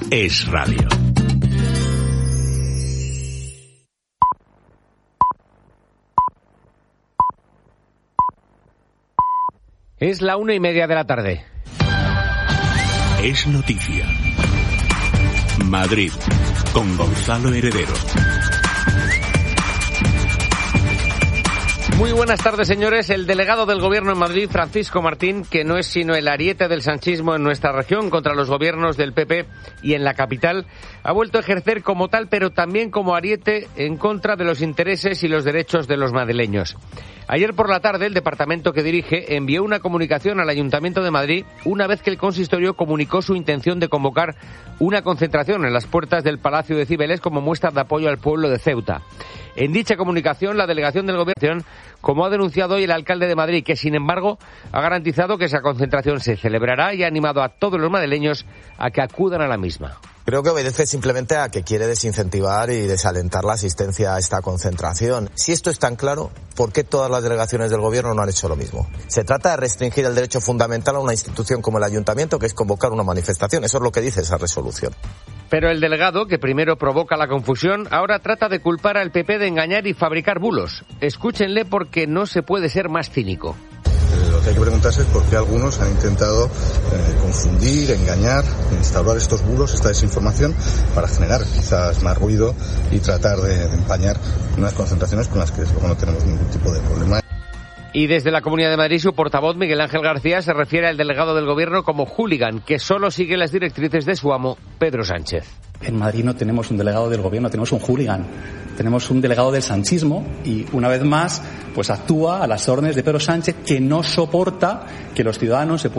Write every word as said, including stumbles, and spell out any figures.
Es Radio. Es la una y media de la tarde. Es noticia. Madrid, con Gonzalo Heredero. Muy buenas tardes, señores. El delegado del Gobierno en Madrid, Francisco Martín, que no es sino el ariete del sanchismo en nuestra región contra los gobiernos del P P y en la capital, ha vuelto a ejercer como tal, pero también como ariete en contra de los intereses y los derechos de los madrileños. Ayer por la tarde, el departamento que dirige envió una comunicación al Ayuntamiento de Madrid una vez que el consistorio comunicó su intención de convocar una concentración en las puertas del Palacio de Cibeles como muestra de apoyo al pueblo de Ceuta. En dicha comunicación, la delegación del Gobierno, como ha denunciado hoy el alcalde de Madrid, que sin embargo ha garantizado que esa concentración se celebrará y ha animado a todos los madrileños a que acudan a la misma. Creo que obedece simplemente a que quiere desincentivar y desalentar la asistencia a esta concentración. Si esto es tan claro, ¿por qué todas las delegaciones del Gobierno no han hecho lo mismo? Se trata de restringir el derecho fundamental a una institución como el Ayuntamiento, que es convocar una manifestación. Eso es lo que dice esa resolución. Pero el delegado, que primero provoca la confusión, ahora trata de culpar al P P de engañar y fabricar bulos. Escúchenle, porque no se puede ser más cínico. Lo que hay que preguntarse es por qué algunos han intentado eh, confundir, engañar, instaurar estos bulos, esta desinformación, para generar quizás más ruido y tratar de, de empañar unas concentraciones con las que luego no tenemos ningún tipo de problema. Y desde la Comunidad de Madrid, su portavoz, Miguel Ángel García, se refiere al delegado del Gobierno como hooligan, que solo sigue las directrices de su amo, Pedro Sánchez. En Madrid no tenemos un delegado del Gobierno, tenemos un hooligan. Tenemos un delegado del sanchismo y, una vez más, pues actúa a las órdenes de Pedro Sánchez, que no soporta que los ciudadanos se puedan